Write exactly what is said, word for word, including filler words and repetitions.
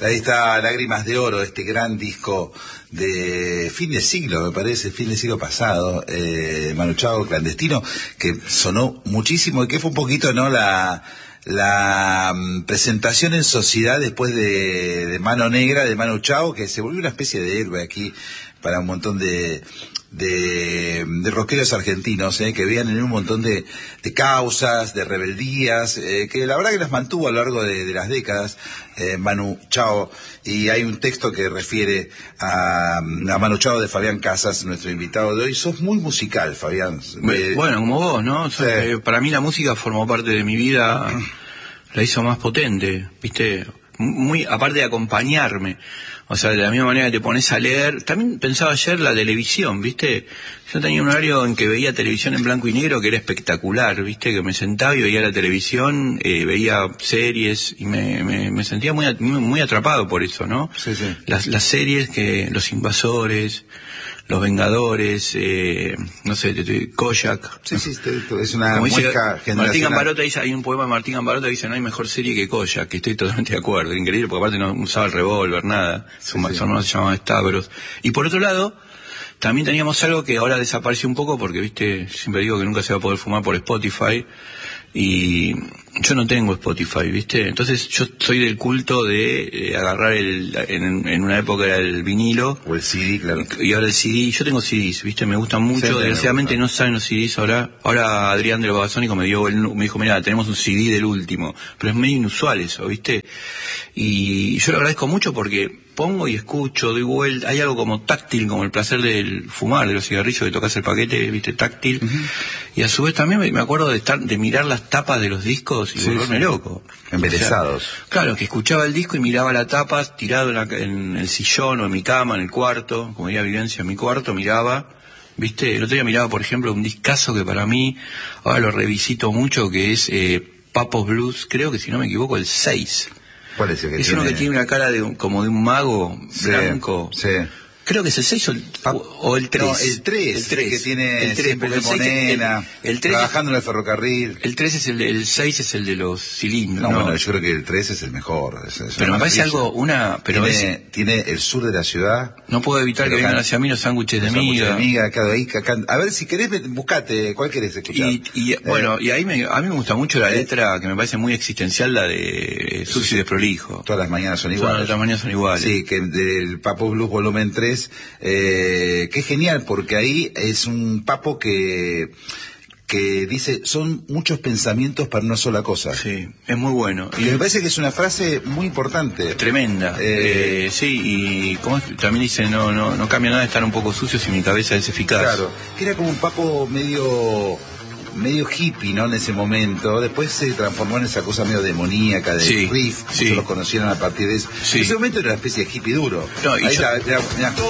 Ahí está Lágrimas de Oro, este gran disco de fin de siglo, me parece, fin del siglo pasado, eh, Manu Chao, Clandestino, que sonó muchísimo y que fue un poquito, ¿no?, la la um, presentación en sociedad después de, de Mano Negra, de Manu Chao, que se volvió una especie de héroe aquí para un montón de de, de rockeros argentinos, eh, que veían en un montón de, de causas, de rebeldías, eh, que la verdad que las mantuvo a lo largo de, de las décadas, eh, Manu Chao, y hay un texto que refiere a, a Manu Chao de Fabián Casas, nuestro invitado de hoy. Sos muy musical, Fabián. Eh, bueno, como vos, ¿no? Sí. Eh, para mí la música formó parte de mi vida, la hizo más potente, ¿viste? Muy, aparte de acompañarme. O sea, de la misma manera que te pones a leer. También pensaba ayer la televisión, ¿viste? Yo tenía un horario en que veía televisión en blanco y negro que era espectacular, ¿viste? Que me sentaba y veía la televisión, eh, veía series y me, me, me sentía muy, muy atrapado por eso, ¿no? Sí, sí. Las, las series que, Los Invasores, Los Vengadores, eh, no sé, Kojak. Sí, sí, es una Como dice muesca generacional. Martín Gambarota dice, hay un poema de Martín Gambarota que dice, no hay mejor serie que Kojak, que estoy totalmente de acuerdo, increíble, porque aparte no usaba el revólver, nada, su sí, sí. hermano se llamaba Stavros. Y por otro lado, también teníamos algo que ahora desapareció un poco, porque, viste, siempre digo que nunca se va a poder fumar por Spotify, y yo no tengo Spotify, ¿viste? Entonces yo soy del culto de eh, agarrar el, en, en una época era el vinilo. O el C D, claro. Y, y ahora el C D, yo tengo C Ds, ¿viste? Me gustan mucho, Sí, desgraciadamente gusta. no salen los C Ds ahora. Ahora Adrián de los Babasónicos me dio, el, me dijo, mira, tenemos un C D del último, pero es medio inusual eso, ¿viste? Y yo lo agradezco mucho porque pongo y escucho, doy vuelta, hay algo como táctil, como el placer del fumar, de los cigarrillos, de tocas el paquete, viste, táctil, uh-huh. Y a su vez también me, me acuerdo de estar, de mirar las tapas de los discos y sí, volverme sí. loco. Embelesados. O sea, claro, que escuchaba el disco y miraba la tapa, tirado en, la, en el sillón o en mi cama, en el cuarto, como diría Vivencia, en mi cuarto, miraba, viste, el otro día miraba, por ejemplo, un discazo que para mí, ahora lo revisito mucho, que es eh, Papos Blues, creo que si no me equivoco, el seis. ¿Cuál es el que es tiene? uno que tiene una cara de un, como de un mago sí, blanco. Sí. Creo que es el seis o el, o el tres. No, el tres. El tres. Que tiene el tres, porque el Monena, el, el tres trabajando en el ferrocarril. El tres es el, el seis es el de los cilindros. No, no, bueno, yo creo que el tres es el mejor. Es, es pero me parece maravilla. algo, una... pero tiene, es, tiene el sur de la ciudad. No puedo evitar que vengan hacia mí los sándwiches de miga. De miga, acá, ahí, acá. A ver, si querés, buscate, ¿cuál querés escuchar? Y, y eh. bueno, y ahí me, a mí me gusta mucho la letra, que me parece muy existencial, la de Sucio y Desprolijo. Todas las mañanas son iguales. Todas las mañanas son iguales. Sí, que del Papo Blues volumen tres, eh, que es genial, porque ahí es un papo que... que dice, son muchos pensamientos para una sola cosa. Sí, es muy bueno. Y me parece que es una frase muy importante. Tremenda. Eh, eh, sí, y como también dice, no, no, no cambia nada de estar un poco sucio si mi cabeza es eficaz. Claro, que era como un papo medio... medio hippie, ¿no? En ese momento. Después se transformó en esa cosa medio demoníaca de sí, riff. Sí. Muchos lo conocieron a partir de eso. Sí. En ese momento era una especie de hippie duro. No, y ahí yo... está, ya, ya.